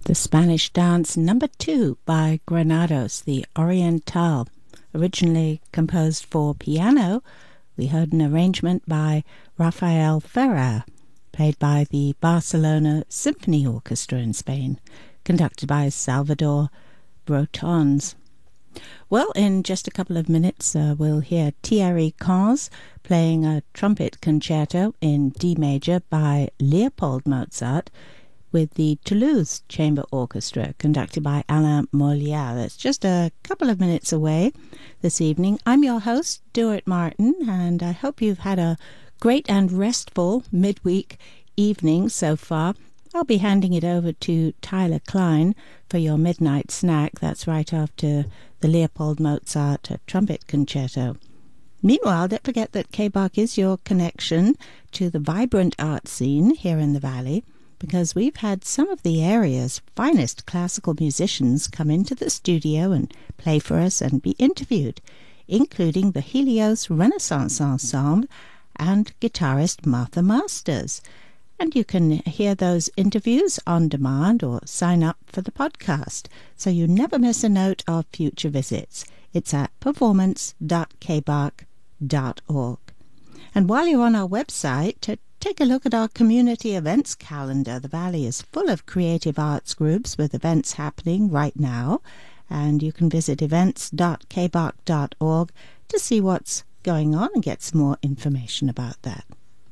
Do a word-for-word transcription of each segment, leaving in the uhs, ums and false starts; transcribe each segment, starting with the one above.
The Spanish Dance number two by Granados, the Oriental, originally composed for piano. We heard an arrangement by Rafael Ferrer, played by the Barcelona Symphony Orchestra in Spain, conducted by Salvador Brotons. Well, in just a couple of minutes, uh, we'll hear Thierry Cans playing a trumpet concerto in D major by Leopold Mozart, with the Toulouse Chamber Orchestra, conducted by Alain Molière. That's just a couple of minutes away this evening. I'm your host, Stuart Martin, and I hope you've had a great and restful midweek evening so far. I'll be handing it over to Tyler Klein for your midnight snack. That's right after the Leopold Mozart trumpet concerto. Meanwhile, don't forget that K B A C is your connection to the vibrant art scene here in the Valley, because we've had some of the area's finest classical musicians come into the studio and play for us and be interviewed, including the Helios Renaissance Ensemble and guitarist Martha Masters. And you can hear those interviews on demand or sign up for the podcast, so you never miss a note of future visits. It's at performance dot k b a c dot org. And while you're on our website, to take a look at our community events calendar. The Valley is full of creative arts groups with events happening right now, and you can visit events dot k b a c dot org to see what's going on and get some more information about that.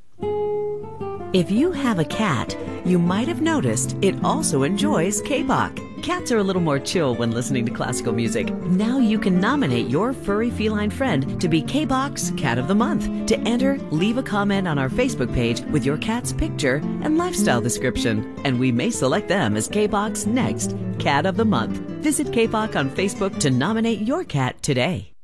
If you have a cat, you might have noticed it also enjoys K B A C. Cats are a little more chill when listening to classical music. Now you can nominate your furry feline friend to be K B A C's Cat of the Month. To enter, leave a comment on our Facebook page with your cat's picture and lifestyle description, and we may select them as K B A C's next Cat of the Month. Visit K B A C on Facebook to nominate your cat today.